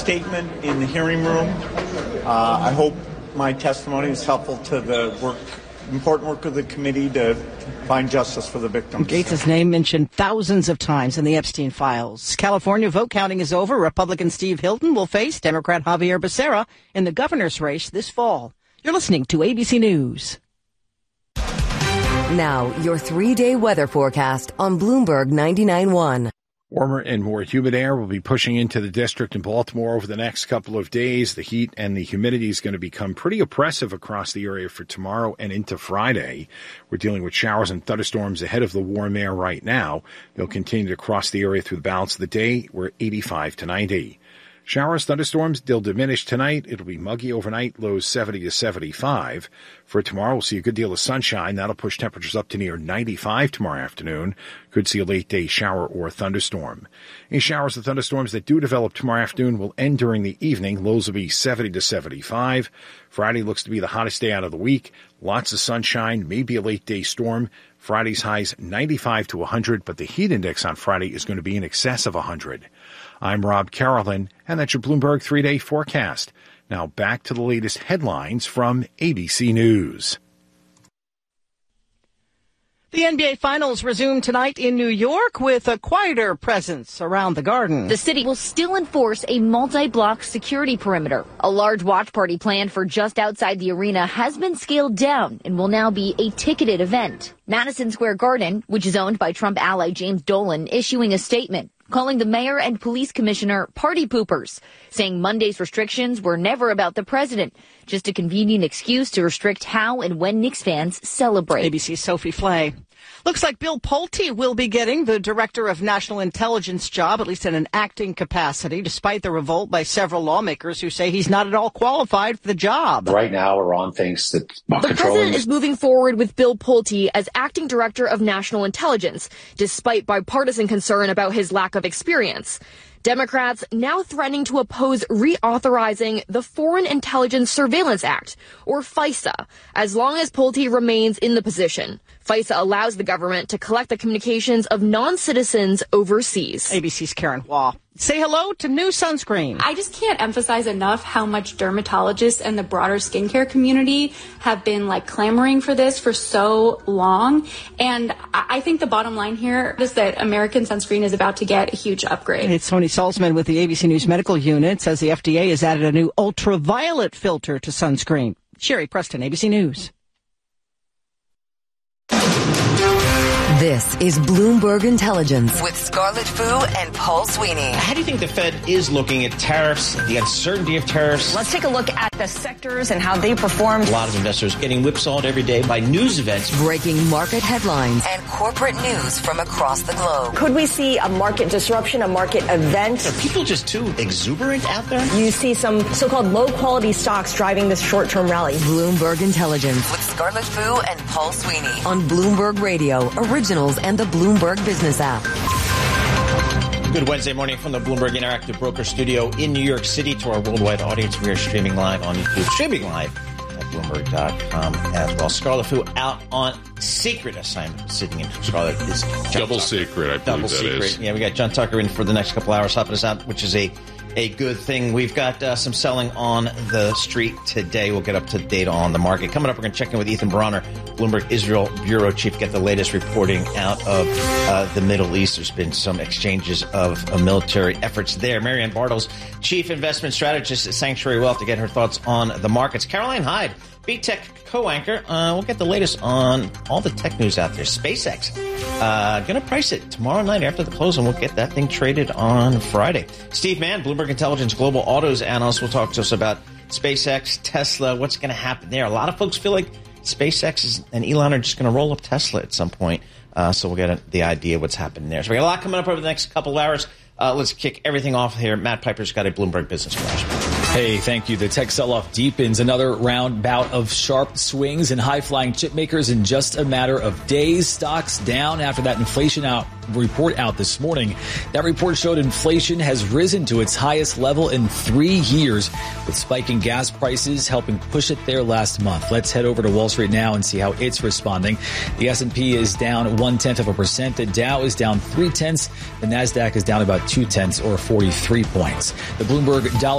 statement in the hearing room. I hope my testimony is helpful to the important work of the committee to find justice for the victims. Gates' name mentioned thousands of times in the Epstein files. California vote counting is over. Republican Steve Hilton will face Democrat Javier Becerra in the governor's race this fall. You're listening to ABC News. Now, your 3-day weather forecast on Bloomberg 99.1. Warmer and more humid air will be pushing into the district in Baltimore over the next couple of days. The heat and the humidity is going to become pretty oppressive across the area for tomorrow and into Friday. We're dealing with showers and thunderstorms ahead of the warm air right now. They'll continue to cross the area through the balance of the day. We're 85 to 90. Showers, thunderstorms, they'll diminish tonight. It'll be muggy overnight, lows 70 to 75. For tomorrow, we'll see a good deal of sunshine. That'll push temperatures up to near 95 tomorrow afternoon. Could see a late-day shower or thunderstorm. Any showers and thunderstorms that do develop tomorrow afternoon will end during the evening. Lows will be 70 to 75. Friday looks to be the hottest day out of the week. Lots of sunshine, maybe a late-day storm. Friday's highs 95 to 100, but the heat index on Friday is going to be in excess of 100. I'm Rob Carolyn, and that's your Bloomberg 3-day forecast. Now back to the latest headlines from ABC News. The NBA Finals resume tonight in New York with a quieter presence around the Garden. The city will still enforce a multi-block security perimeter. A large watch party planned for just outside the arena has been scaled down and will now be a ticketed event. Madison Square Garden, which is owned by Trump ally James Dolan, issuing a statement calling the mayor and police commissioner party poopers, saying Monday's restrictions were never about the president, just a convenient excuse to restrict how and when Knicks fans celebrate. ABC's Sophie Flay. Looks like Bill Pulte will be getting the Director of National Intelligence job, at least in an acting capacity, despite the revolt by several lawmakers who say he's not at all qualified for the job. Right now, we're on things that the president is moving forward with Bill Pulte as acting Director of National Intelligence, despite bipartisan concern about his lack of experience. Democrats now threatening to oppose reauthorizing the Foreign Intelligence Surveillance Act, or FISA, as long as Pulte remains in the position. FISA allows the government to collect the communications of non-citizens overseas. ABC's Karen Waugh. Say hello to new sunscreen. I just can't emphasize enough how much dermatologists and the broader skincare community have been clamoring for this for so long. And I think the bottom line here is that American sunscreen is about to get a huge upgrade. It's Tony Salzman with the ABC News Medical Unit says the FDA has added a new ultraviolet filter to sunscreen. Sherry Preston, ABC News. This is Bloomberg Intelligence with Scarlett Fu and Paul Sweeney. How do you think the Fed is looking at tariffs, the uncertainty of tariffs? Let's take a look at the sectors and how they performed. A lot of investors getting whipsawed every day by news events. Breaking market headlines and corporate news from across the globe. Could we see a market disruption, a market event? Are people just too exuberant out there? You see some so-called low-quality stocks driving this short-term rally. Bloomberg Intelligence with Scarlett Fu and Paul Sweeney on Bloomberg Radio, Originals and the Bloomberg Business app. Good Wednesday morning from the Bloomberg Interactive Broker Studio in New York City. To our worldwide audience, we are streaming live on YouTube, streaming live at Bloomberg.com as well. Scarlett Fu out on secret assignment. Sitting in for Scarlett is John Double Tucker. Secret, I believe that is. Yeah, we got John Tucker in for the next couple hours, helping us out, which is a good thing. We've got some selling on the street today. We'll get up to date on the market. Coming up, we're going to check in with Ethan Bronner, Bloomberg Israel Bureau Chief, get the latest reporting out of the Middle East. There's been some exchanges of military efforts there. Marianne Bartels, Chief Investment Strategist at Sanctuary Wealth, to get her thoughts on the markets. Caroline Hyde, Big Tech co-anchor. We'll get the latest on all the tech news out there. SpaceX going to price it tomorrow night after the close, and we'll get that thing traded on Friday. Steve Mann, Bloomberg Intelligence Global Autos Analyst, will talk to us about SpaceX, Tesla, what's going to happen there. A lot of folks feel like SpaceX and Elon are just going to roll up Tesla at some point, so we'll get the idea of what's happening there. So we got a lot coming up over the next couple of hours. Let's kick everything off here. Matt Piper's got a Bloomberg Business Flash. Hey, thank you. The tech sell-off deepens. Another round bout of sharp swings and high-flying chip makers in just a matter of days. Stocks down after that inflation report out this morning. That report showed inflation has risen to its highest level in 3 years, with spiking gas prices helping push it there last month. Let's head over to Wall Street now and see how it's responding. The S&P is down 0.1%. The Dow is down 0.3. The NASDAQ is down about 0.2 or 43 points. The Bloomberg dollar